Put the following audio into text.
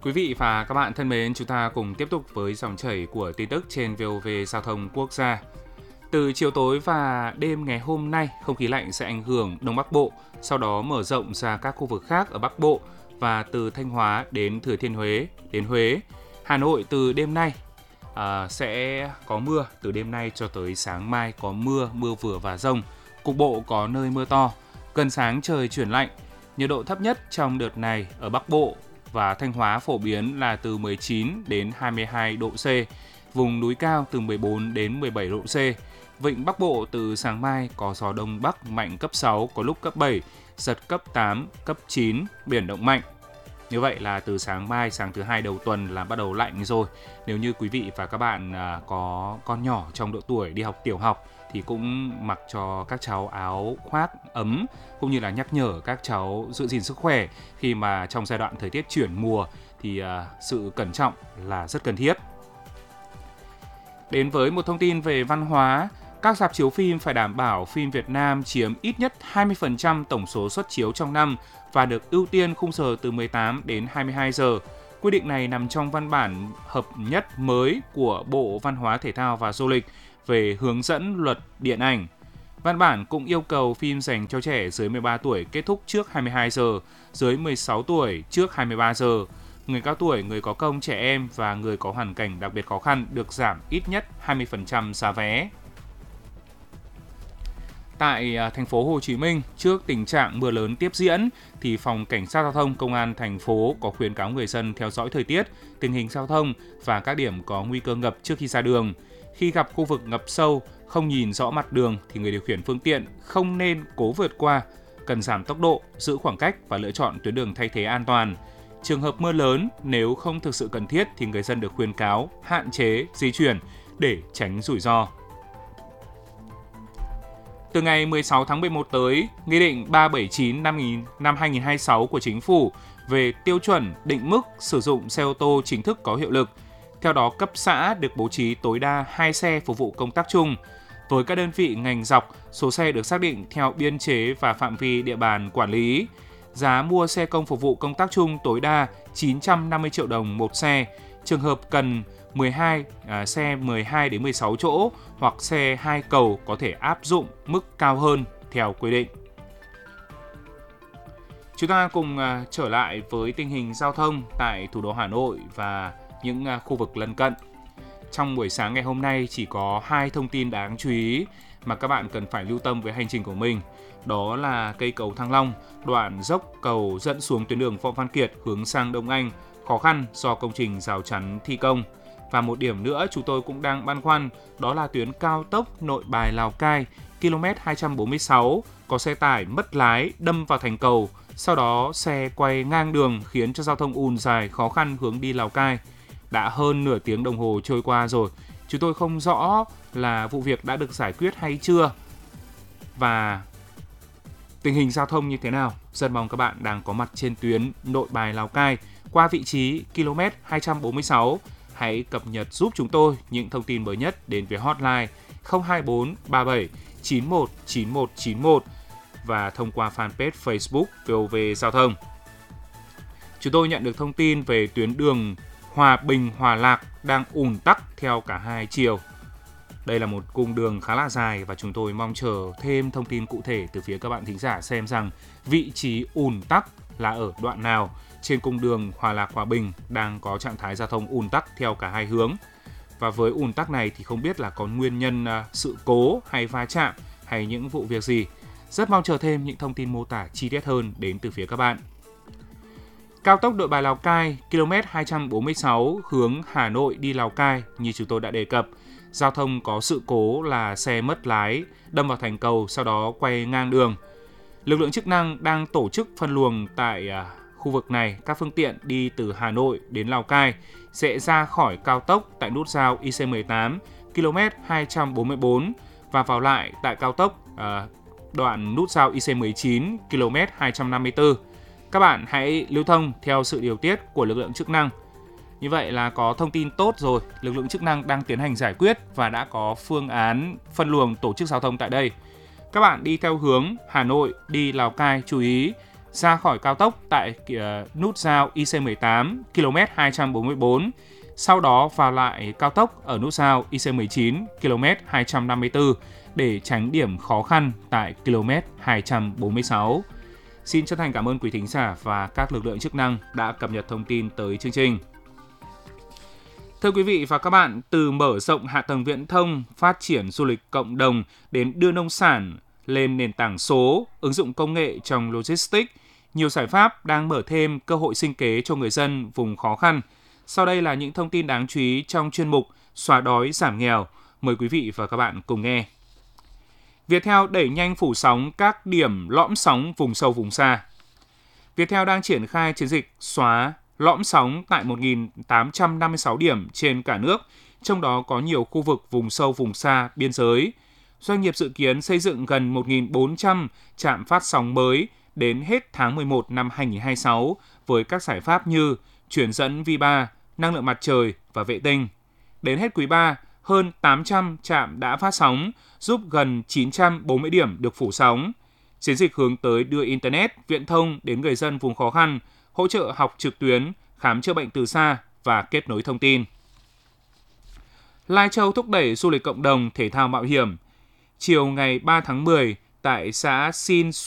Quý vị và các bạn thân mến, chúng ta cùng tiếp tục với dòng chảy của tin tức trên VOV Giao thông Quốc gia. Từ chiều tối và đêm ngày hôm nay, không khí lạnh sẽ ảnh hưởng Đông Bắc Bộ, sau đó mở rộng ra các khu vực khác ở Bắc Bộ và từ Thanh Hóa đến Thừa Thiên Huế đến Huế. Hà Nội từ đêm nay sẽ có mưa, từ đêm nay cho tới sáng mai có mưa, mưa vừa và dông. Cục bộ có nơi mưa to, gần sáng trời chuyển lạnh. Nhiệt độ thấp nhất trong đợt này ở Bắc Bộ và Thanh Hóa phổ biến là từ 19 đến 22 độ C, vùng núi cao từ 14 đến 17 độ C. Vịnh Bắc Bộ từ sáng mai có gió Đông Bắc mạnh cấp 6, có lúc cấp 7, giật cấp 8, cấp 9, biển động mạnh. Như vậy là từ sáng mai, sáng thứ hai đầu tuần là bắt đầu lạnh rồi. Nếu như quý vị và các bạn có con nhỏ trong độ tuổi đi học tiểu học thì cũng mặc cho các cháu áo khoác ấm, cũng như là nhắc nhở các cháu giữ gìn sức khỏe khi mà trong giai đoạn thời tiết chuyển mùa thì sự cẩn trọng là rất cần thiết. Đến với một thông tin về văn hóa, các rạp chiếu phim phải đảm bảo phim Việt Nam chiếm ít nhất 20% tổng số suất chiếu trong năm và được ưu tiên khung giờ từ 18 đến 22 giờ. Quy định này nằm trong văn bản hợp nhất mới của Bộ Văn hóa Thể thao và Du lịch về hướng dẫn luật điện ảnh. Văn bản cũng yêu cầu phim dành cho trẻ dưới 13 tuổi kết thúc trước 22 giờ, dưới 16 tuổi trước 23 giờ. Người cao tuổi, người có công, trẻ em và người có hoàn cảnh đặc biệt khó khăn được giảm ít nhất 20% giá vé. Tại thành phố Hồ Chí Minh, trước tình trạng mưa lớn tiếp diễn thì Phòng Cảnh sát Giao thông Công an thành phố có khuyến cáo người dân theo dõi thời tiết, tình hình giao thông và các điểm có nguy cơ ngập trước khi ra đường. Khi gặp khu vực ngập sâu, không nhìn rõ mặt đường thì người điều khiển phương tiện không nên cố vượt qua, cần giảm tốc độ, giữ khoảng cách và lựa chọn tuyến đường thay thế an toàn. Trường hợp mưa lớn, nếu không thực sự cần thiết thì người dân được khuyến cáo hạn chế di chuyển để tránh rủi ro. Từ ngày 16 tháng 11 tới, Nghị định 379 năm 2026 của Chính phủ về tiêu chuẩn định mức sử dụng xe ô tô chính thức có hiệu lực. Theo đó, cấp xã được bố trí tối đa 2 xe phục vụ công tác chung. Với các đơn vị ngành dọc, số xe được xác định theo biên chế và phạm vi địa bàn quản lý. Giá mua xe công phục vụ công tác chung tối đa 950 triệu đồng một xe. Trường hợp cần xe 12 đến 16 chỗ hoặc xe 2 cầu có thể áp dụng mức cao hơn theo quy định. Chúng ta cùng trở lại với tình hình giao thông tại thủ đô Hà Nội và những khu vực lân cận. Trong buổi sáng ngày hôm nay chỉ có 2 thông tin đáng chú ý mà các bạn cần phải lưu tâm với hành trình của mình. Đó là cây cầu Thăng Long, đoạn dốc cầu dẫn xuống tuyến đường Võ Văn Kiệt hướng sang Đông Anh, khó khăn do công trình rào chắn thi công. Và một điểm nữa chúng tôi cũng đang băn khoăn, đó là tuyến cao tốc Nội Bài Lào Cai, km 246, có xe tải mất lái đâm vào thành cầu, sau đó xe quay ngang đường khiến cho giao thông ùn dài khó khăn hướng đi Lào Cai. Đã hơn nửa tiếng đồng hồ trôi qua rồi, chúng tôi không rõ là vụ việc đã được giải quyết hay chưa và tình hình giao thông như thế nào. Rất mong các bạn đang có mặt trên tuyến Nội Bài Lào Cai qua vị trí km 246. Hãy cập nhật giúp chúng tôi những thông tin mới nhất đến với hotline 024 37 91 91 91 và thông qua fanpage Facebook VOV Giao thông. Chúng tôi nhận được thông tin về tuyến đường Hòa Bình - Hòa Lạc đang ùn tắc theo cả hai chiều. Đây là một cung đường khá là dài và chúng tôi mong chờ thêm thông tin cụ thể từ phía các bạn thính giả xem rằng vị trí ùn tắc là ở đoạn nào trên cung đường Hòa Lạc - Hòa Bình đang có trạng thái giao thông ùn tắc theo cả hai hướng. Và với ùn tắc này thì không biết là có nguyên nhân sự cố hay va chạm hay những vụ việc gì. Rất mong chờ thêm những thông tin mô tả chi tiết hơn đến từ phía các bạn. Cao tốc Nội Bài Lào Cai, km 246 hướng Hà Nội đi Lào Cai như chúng tôi đã đề cập. Giao thông có sự cố là xe mất lái, đâm vào thành cầu, sau đó quay ngang đường. Lực lượng chức năng đang tổ chức phân luồng tại khu vực này. Các phương tiện đi từ Hà Nội đến Lào Cai sẽ ra khỏi cao tốc tại nút giao IC18, km 244 và vào lại tại cao tốc đoạn nút giao IC19, km 254. Các bạn hãy lưu thông theo sự điều tiết của lực lượng chức năng. Như vậy là có thông tin tốt rồi, lực lượng chức năng đang tiến hành giải quyết và đã có phương án phân luồng tổ chức giao thông tại đây. Các bạn đi theo hướng Hà Nội đi Lào Cai chú ý ra khỏi cao tốc tại nút giao IC18 km 244, sau đó vào lại cao tốc ở nút giao IC19 km 254 để tránh điểm khó khăn tại km 246. Xin chân thành cảm ơn quý thính giả và các lực lượng chức năng đã cập nhật thông tin tới chương trình. Thưa quý vị và các bạn, từ mở rộng hạ tầng viễn thông, phát triển du lịch cộng đồng đến đưa nông sản lên nền tảng số, ứng dụng công nghệ trong logistics, nhiều giải pháp đang mở thêm cơ hội sinh kế cho người dân vùng khó khăn. Sau đây là những thông tin đáng chú ý trong chuyên mục Xóa đói giảm nghèo. Mời quý vị và các bạn cùng nghe. Viettel đẩy nhanh phủ sóng các điểm lõm sóng vùng sâu vùng xa. Viettel đang triển khai chiến dịch xóa lõm sóng tại 1.856 điểm trên cả nước, trong đó có nhiều khu vực vùng sâu vùng xa, biên giới. Doanh nghiệp dự kiến xây dựng gần 1.400 trạm phát sóng mới đến hết tháng 11 năm 2026 với các giải pháp như truyền dẫn V3, năng lượng mặt trời và vệ tinh. Đến hết quý 3, hơn 800 trạm đã phát sóng, giúp gần 940 điểm được phủ sóng. Chiến dịch hướng tới đưa Internet, viễn thông đến người dân vùng khó khăn, hỗ trợ học trực tuyến, khám chữa bệnh từ xa và kết nối thông tin. Lai Châu thúc đẩy du lịch cộng đồng, thể thao mạo hiểm. Chiều ngày 3 tháng 10, tại xã Sin